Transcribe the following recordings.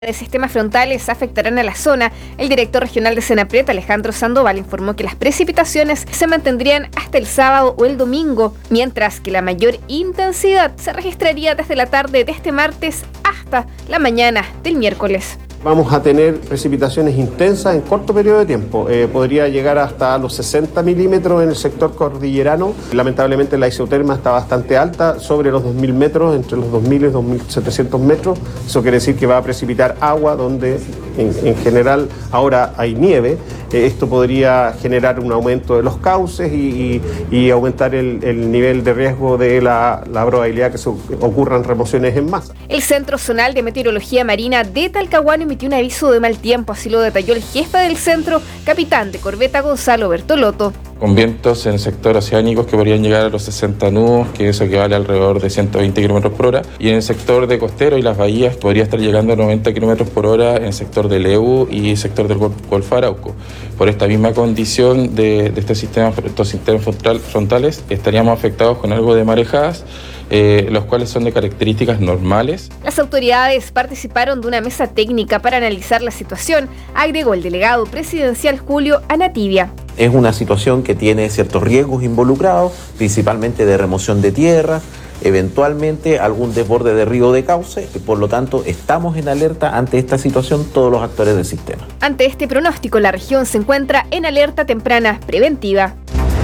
De sistemas frontales afectarán a la zona. El director regional de Senapred, Alejandro Sandoval, informó que las precipitaciones se mantendrían hasta el sábado o el domingo, mientras que la mayor intensidad se registraría desde la tarde de este martes hasta la mañana del miércoles. Vamos a tener precipitaciones intensas en corto periodo de tiempo. Podría llegar hasta los 60 milímetros en el sector cordillerano. Lamentablemente la isoterma está bastante alta, sobre los 2.000 metros, entre los 2.000 y 2.700 metros. Eso quiere decir que va a precipitar agua donde en general ahora hay nieve. Esto podría generar un aumento de los cauces y aumentar el nivel de riesgo de la probabilidad que se ocurran remociones en masa. El Centro Zonal de Meteorología Marina de Talcahuano emitió un aviso de mal tiempo, así lo detalló el jefe del centro, capitán de corbeta Gonzalo Bertolotto. Con vientos en el sector oceánico que podrían llegar a los 60 nudos, que eso equivale alrededor de 120 km por hora, y en el sector de costero y las bahías podría estar llegando a 90 km por hora en el sector del Lebu y el sector del Golfo Arauco. Por esta misma condición de estos sistemas frontales estaríamos afectados con algo de marejadas, los cuales son de características normales. Las autoridades participaron de una mesa técnica para analizar la situación, agregó el delegado presidencial Julio Anativia. Es una situación que tiene ciertos riesgos involucrados, principalmente de remoción de tierra, eventualmente algún desborde de río de cauce, y por lo tanto estamos en alerta ante esta situación todos los actores del sistema. Ante este pronóstico, la región se encuentra en alerta temprana preventiva.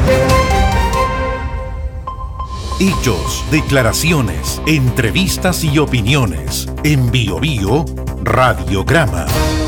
Hechos, declaraciones, entrevistas y opiniones. En BioBio, Radiograma.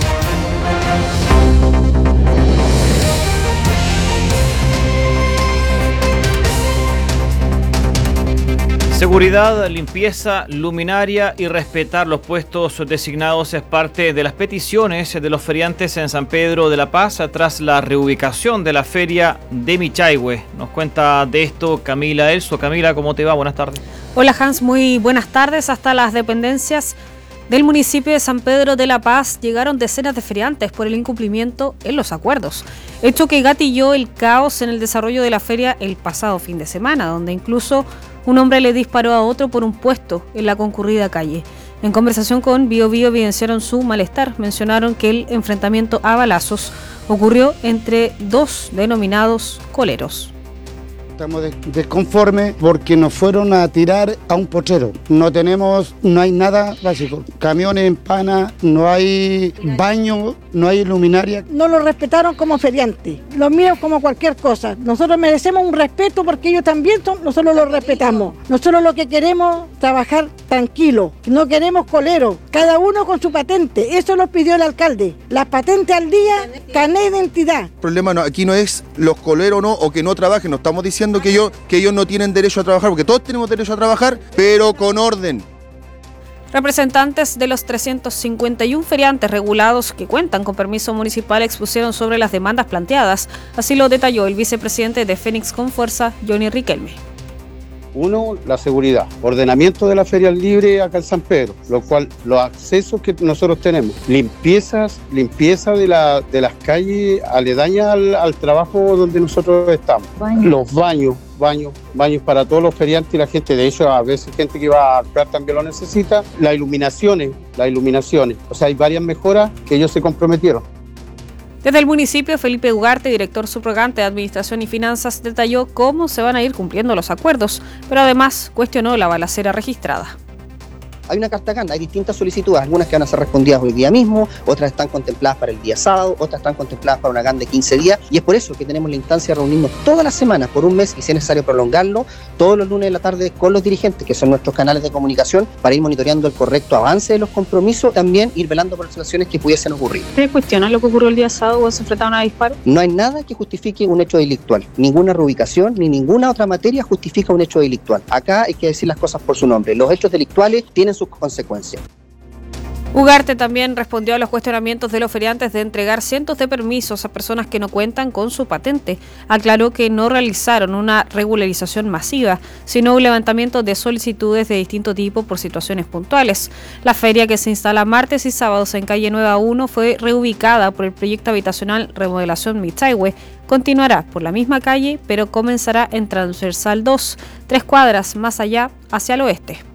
Seguridad, limpieza, luminaria y respetar los puestos designados es parte de las peticiones de los feriantes en San Pedro de la Paz tras la reubicación de la feria de Michaihue. Nos cuenta de esto Camila Elso. Camila, ¿cómo te va? Buenas tardes. Hola Hans, muy buenas tardes. Hasta las dependencias del municipio de San Pedro de la Paz llegaron decenas de feriantes por el incumplimiento en los acuerdos, hecho que gatilló el caos en el desarrollo de la feria el pasado fin de semana, donde incluso un hombre le disparó a otro por un puesto en la concurrida calle. En conversación con BioBio evidenciaron su malestar. Mencionaron que el enfrentamiento a balazos ocurrió entre dos denominados coleros. Estamos desconformes porque nos fueron a tirar a un potrero. No hay nada básico. Camiones en pana, no hay baño, no hay luminaria. No lo respetaron como feriantes, los miran como cualquier cosa. Nosotros merecemos un respeto porque ellos también nosotros los respetamos. Nosotros lo que queremos es trabajar tranquilo, no queremos coleros, cada uno con su patente. Eso lo pidió el alcalde. Las patentes al día, carnet de identidad. El problema aquí no es los coleros o que no trabajen, no estamos diciendo que ellos no tienen derecho a trabajar, porque todos tenemos derecho a trabajar, pero con orden. Representantes de los 351 feriantes regulados que cuentan con permiso municipal expusieron sobre las demandas planteadas. Así lo detalló el vicepresidente de Fénix con Fuerza, Johnny Riquelme. Uno, la seguridad, ordenamiento de la feria libre acá en San Pedro, lo cual los accesos que nosotros tenemos, limpieza de las calles aledañas al trabajo donde nosotros estamos, los baños para todos los feriantes y la gente, de hecho a veces gente que va a actuar también lo necesita, las iluminaciones, o sea hay varias mejoras que ellos se comprometieron. Desde el municipio, Felipe Ugarte, director subrogante de Administración y Finanzas, detalló cómo se van a ir cumpliendo los acuerdos, pero además cuestionó la balacera registrada. Hay una carta ganda, hay distintas solicitudes, algunas que van a ser respondidas hoy día mismo, otras están contempladas para el día sábado, otras están contempladas para una ganda de 15 días, y es por eso que tenemos la instancia de reunirnos todas las semanas por un mes y si es necesario prolongarlo, todos los lunes de la tarde con los dirigentes, que son nuestros canales de comunicación, para ir monitoreando el correcto avance de los compromisos, también ir velando por las situaciones que pudiesen ocurrir. ¿Ustedes cuestionan lo que ocurrió el día sábado o se enfrentaron a disparos? No hay nada que justifique un hecho delictual, ninguna reubicación ni ninguna otra materia justifica un hecho delictual. Acá hay que decir las cosas por su nombre, los hechos delictuales tienen sus consecuencias. Ugarte también respondió a los cuestionamientos de los feriantes de entregar cientos de permisos a personas que no cuentan con su patente. Aclaró que no realizaron una regularización masiva, sino un levantamiento de solicitudes de distinto tipo por situaciones puntuales. La feria, que se instala martes y sábados en calle Nueva 1, fue reubicada por el proyecto habitacional Remodelación Michaihue. Continuará por la misma calle, pero comenzará en Transversal 2, 3 cuadras más allá, hacia el oeste.